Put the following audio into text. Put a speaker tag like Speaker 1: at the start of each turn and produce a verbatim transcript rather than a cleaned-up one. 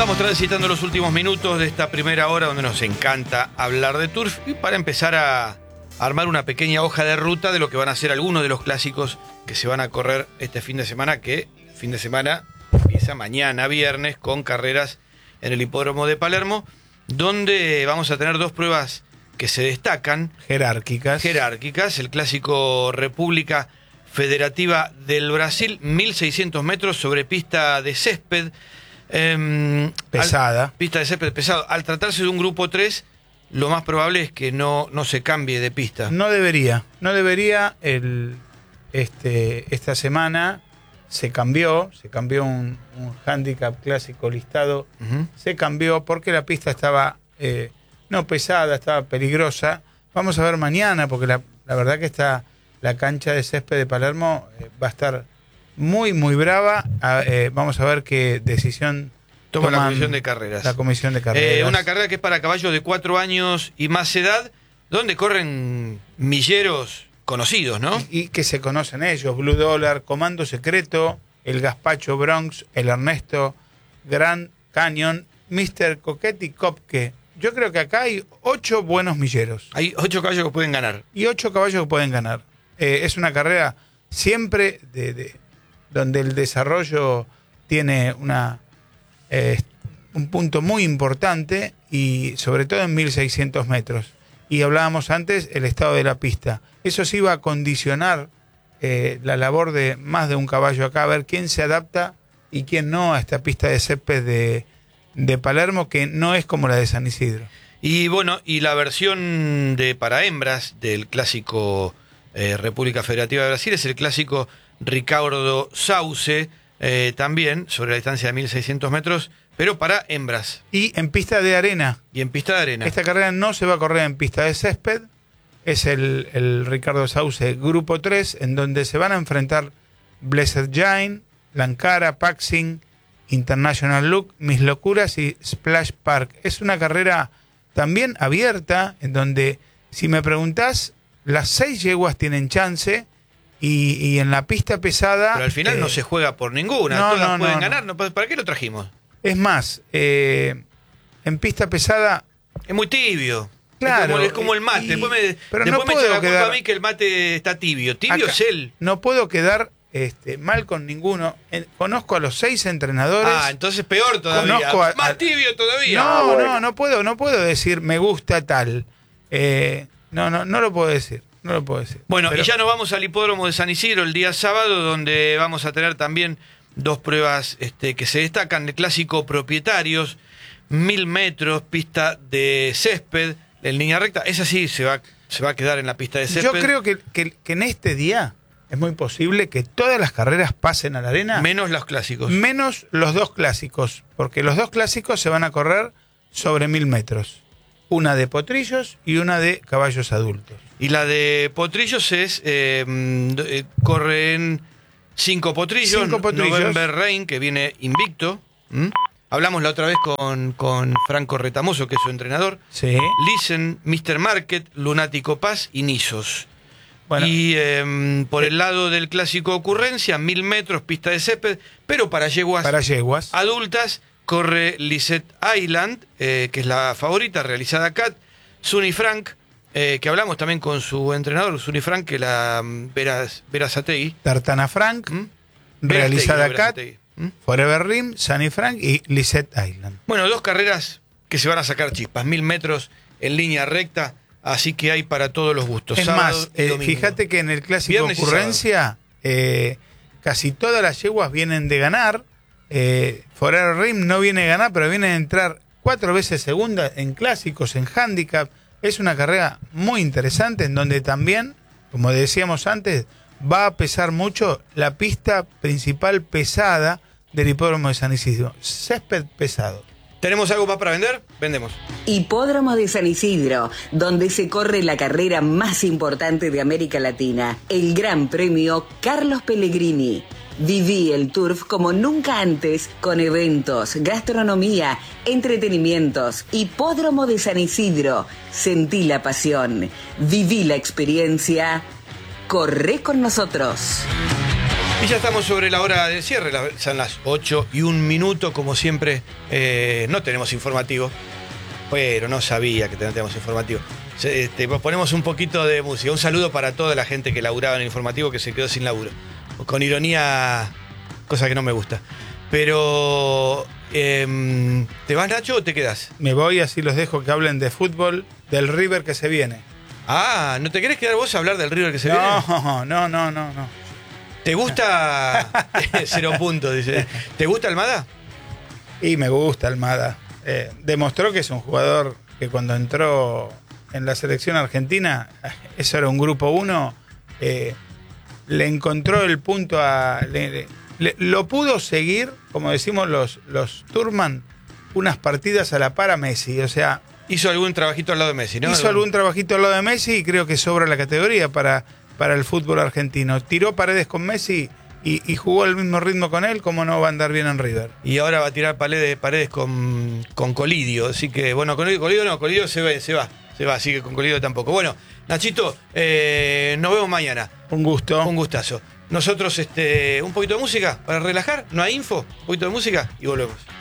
Speaker 1: vamos transitando los últimos minutos de esta primera hora donde nos encanta hablar de turf y para empezar a armar una pequeña hoja de ruta de lo que van a ser algunos de los clásicos que se van a correr este fin de semana, que fin de semana empieza mañana viernes con carreras en el hipódromo de Palermo, donde vamos a tener dos pruebas que se destacan.
Speaker 2: Jerárquicas.
Speaker 1: Jerárquicas, el clásico República Federativa del Brasil, mil seiscientos metros sobre pista de césped. Eh,
Speaker 2: Pesada.
Speaker 1: Al, pista de césped pesado. Al tratarse de un grupo tres, lo más probable es que no, no se cambie de pista.
Speaker 2: No debería. No debería. El, este, esta semana se cambió. Se cambió un, un handicap clásico listado. Uh-huh. Se cambió porque la pista estaba eh, no pesada, estaba peligrosa. Vamos a ver mañana, porque la, la verdad que está la cancha de césped de Palermo eh, va a estar muy, muy brava. Ah, eh, vamos a ver qué decisión
Speaker 1: toma la comisión de carreras.
Speaker 2: La comisión de carreras.
Speaker 1: Eh, una carrera que es para caballos de cuatro años y más edad, donde corren milleros conocidos, ¿no?
Speaker 2: Y, y que se conocen ellos: Blue Dollar, Comando Secreto, el Gaspacho Bronx, el Ernesto, Grand Canyon, mister Coquette y Kopke. Yo creo que acá hay ocho buenos milleros.
Speaker 1: Hay ocho caballos que pueden ganar.
Speaker 2: Y ocho caballos que pueden ganar. Eh, es una carrera siempre de, de donde el desarrollo tiene una eh, un punto muy importante, y sobre todo en mil seiscientos metros. Y hablábamos antes el estado de la pista. Eso sí va a condicionar eh, la labor de más de un caballo acá, a ver quién se adapta y quién no a esta pista de césped de, de Palermo, que no es como la de San Isidro.
Speaker 1: Y bueno, y la versión de para hembras del clásico eh, República Federativa de Brasil es el clásico Ricardo Sauce, eh, también sobre la distancia de mil seiscientos metros, pero para hembras.
Speaker 2: Y en pista de arena.
Speaker 1: Y en pista de arena.
Speaker 2: Esta carrera no se va a correr en pista de césped, es el, el Ricardo Sauce Grupo tres, en donde se van a enfrentar Blessed Giant, Lancara, Paxing, International Look, Mis Locuras y Splash Park. Es una carrera también abierta, en donde, si me preguntás, las seis yeguas tienen chance. Y, y en la pista pesada...
Speaker 1: Pero al final eh, no se juega por ninguna,
Speaker 2: no,
Speaker 1: todas
Speaker 2: no,
Speaker 1: pueden
Speaker 2: no,
Speaker 1: ganar,
Speaker 2: no.
Speaker 1: ¿Para qué lo trajimos?
Speaker 2: Es más, eh, en pista pesada...
Speaker 1: Es muy tibio.
Speaker 2: Claro.
Speaker 1: Es como, es como el mate. Y, después me,
Speaker 2: pero
Speaker 1: después
Speaker 2: no
Speaker 1: me
Speaker 2: puedo
Speaker 1: echa la
Speaker 2: quedar,
Speaker 1: culpa a mí que el mate está tibio. Tibio
Speaker 2: acá,
Speaker 1: es él.
Speaker 2: No puedo quedar este, mal con ninguno. En, conozco a los seis entrenadores.
Speaker 1: Ah, entonces peor todavía.
Speaker 2: Conozco a,
Speaker 1: Más
Speaker 2: a,
Speaker 1: tibio todavía.
Speaker 2: No,
Speaker 1: ah, bueno.
Speaker 2: no, no puedo, no puedo decir me gusta tal. Eh, no, no, no lo puedo decir. No lo puedo decir.
Speaker 1: Bueno,
Speaker 2: pero...
Speaker 1: y ya nos vamos al hipódromo de San Isidro el día sábado, donde vamos a tener también dos pruebas este, que se destacan de clásico propietarios, mil metros, pista de césped, en línea recta. Esa sí se va, se va a quedar en la pista de césped.
Speaker 2: Yo creo que, que, que en este día es muy posible que todas las carreras pasen a la arena.
Speaker 1: Menos los clásicos.
Speaker 2: Menos los dos clásicos, porque los dos clásicos se van a correr sobre mil metros. Una de potrillos y una de caballos adultos.
Speaker 1: Y la de potrillos es, eh, eh, corren cinco potrillos,
Speaker 2: cinco potrillos.
Speaker 1: November Rain, que viene invicto. ¿Mm? Hablamos la otra vez con, con Franco Retamoso, que es su entrenador.
Speaker 2: Sí.
Speaker 1: Listen, mister Market, Lunático Paz y Nisos.
Speaker 2: Bueno,
Speaker 1: y eh, por el lado del clásico Ocurrencia, mil metros, pista de césped, pero para yeguas,
Speaker 2: para yeguas
Speaker 1: adultas, corre Lisette Island, eh, que es la favorita, realizada acá. Sunny Frank, eh, que hablamos también con su entrenador, Sunny Frank, que la Veras, Verazategui.
Speaker 2: Tartana Frank, ¿Mm? realizada acá. ¿Mm? Forever Rim, Sunny Frank y Lisette Island.
Speaker 1: Bueno, dos carreras que se van a sacar chispas, mil metros en línea recta, así que hay para todos los gustos.
Speaker 2: Es más, eh, fíjate que en el clásico Ocurrencia eh, casi todas las yeguas vienen de ganar. Eh, Forever Rim no viene a ganar, pero viene a entrar cuatro veces segunda en clásicos, en handicap. Es una carrera muy interesante, en donde también, como decíamos antes, va a pesar mucho la pista principal pesada del hipódromo de San Isidro. Césped pesado.
Speaker 1: ¿Tenemos algo más para vender? Vendemos.
Speaker 3: Hipódromo de San Isidro, donde se corre la carrera más importante de América Latina, el Gran Premio Carlos Pellegrini. Viví el turf como nunca antes, con eventos, gastronomía, entretenimientos. Hipódromo de San Isidro. Sentí la pasión. Viví la experiencia. Corre con nosotros.
Speaker 1: Y ya estamos sobre la hora del cierre, son las ocho y un minuto, como siempre. Eh, no tenemos informativo, pero no sabía que teníamos informativo. Este, ponemos un poquito de música. Un saludo para toda la gente que laburaba en el informativo que se quedó sin laburo. Con ironía, cosa que no me gusta. Pero, eh, ¿te vas, Nacho, o te quedas?
Speaker 2: Me voy, así los dejo que hablen de fútbol, del River que se viene.
Speaker 1: Ah, ¿no te querés quedar vos a hablar del River que se
Speaker 2: no,
Speaker 1: viene?
Speaker 2: No, no, no, no, no.
Speaker 1: ¿Te gusta? Cero puntos, dice. ¿Te gusta Almada?
Speaker 2: Y me gusta Almada. Eh, demostró que es un jugador que cuando entró en la selección argentina, eso era un grupo uno, eh, le encontró el punto a... Le, le, lo pudo seguir, como decimos los, los Turman, unas partidas a la par a Messi. O sea...
Speaker 1: Hizo algún trabajito al lado de Messi, ¿no?
Speaker 2: Hizo algún trabajito al lado de Messi y creo que sobra la categoría para... para el fútbol argentino. Tiró Paredes con Messi y, y jugó al mismo ritmo con él, ¿cómo no va a andar bien en River?
Speaker 1: Y ahora va a tirar Paredes, Paredes con, con Colidio, así que, bueno, con Colidio no, Colidio se va, se va, se va, así que con Colidio tampoco. Bueno, Nachito, eh, nos vemos mañana.
Speaker 2: Un gusto.
Speaker 1: Un gustazo. Nosotros, este, un poquito de música para relajar, no hay info, un poquito de música y volvemos.